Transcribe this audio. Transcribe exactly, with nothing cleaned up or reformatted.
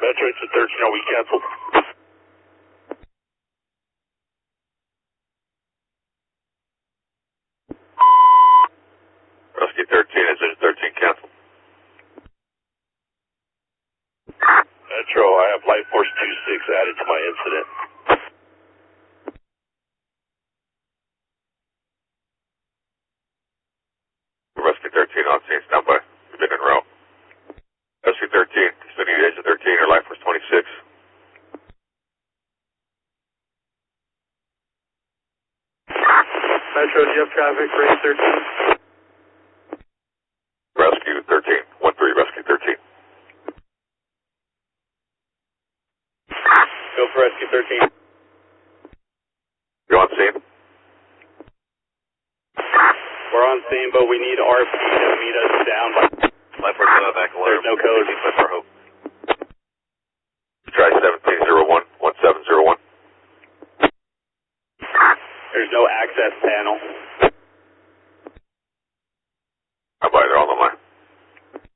Metro to thirteen, are we canceled? Rescue thirteen, is it thirteen canceled? Metro, I have Light Force two six added to my incident. Rescue thirteen on scene, standby. You've been en route. Rescue thirteen, continuing to exit thirteen, or Light Force twenty-six. Metro, do you have traffic for eight thirteen? Rescue thirteen, one three, Rescue thirteen. Go for Rescue thirteen. You on scene? We're on scene, but we need R P to meet us down by... Light Force uh, back alarm. There's no code. Try seventeen zero one, one seven zero one. There's no access panel.